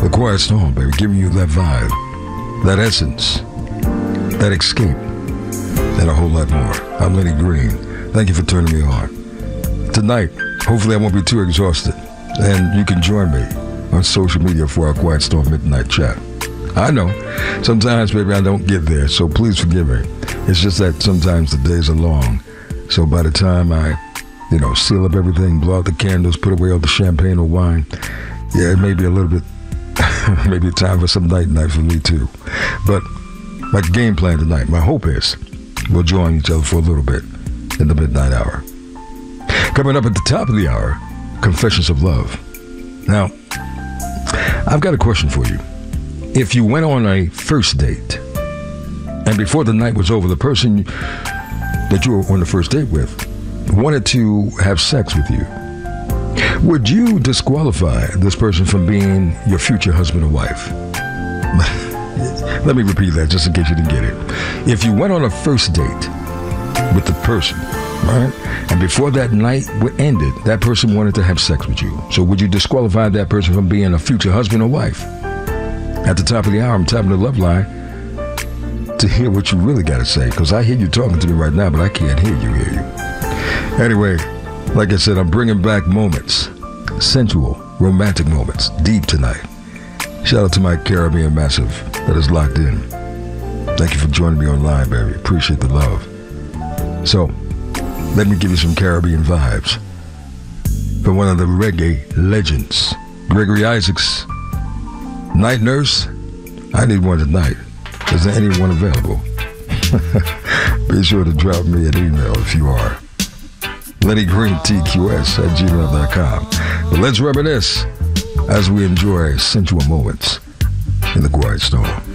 The Quiet Storm, baby, giving you that vibe, that essence, that escape, and a whole lot more. I'm Lenny Green. Thank you for turning me on. Tonight, hopefully I won't be too exhausted, and you can join me on social media for our Quiet Storm Midnight Chat. I know, sometimes, baby, I don't get there, so please forgive me. It's just that sometimes the days are long, so by the time I, seal up everything, blow out the candles, put away all the champagne or wine, yeah, it may be a little bit, maybe time for some night for me too. But my game plan tonight, my hope is we'll join each other for a little bit in the midnight hour. Coming up at the top of the hour, Confessions of Love. Now, I've got a question for you. If you went on a first date, and before the night was over, the person that you were on the first date with wanted to have sex with you, would you disqualify this person from being your future husband or wife? Let me repeat that just in case you didn't get it. If you went on a first date with the person, right, and before that night ended, that person wanted to have sex with you, so would you disqualify that person from being a future husband or wife? At the top of the hour, I'm tapping the love line to hear what you really got to say, because I hear you talking to me right now, but I can't hear you. Anyway, like I said, I'm bringing back moments, sensual, romantic moments, deep tonight. Shout out to my Caribbean Massive that is locked in. Thank you for joining me online, baby. Appreciate the love. So, let me give you some Caribbean vibes from one of the reggae legends, Gregory Isaacs. Night Nurse, I need one tonight. Is there anyone available? Be sure to drop me an email if you are. LennyGreenTQS@gmail.com. But let's reminisce as we enjoy sensual moments in the Quiet Storm.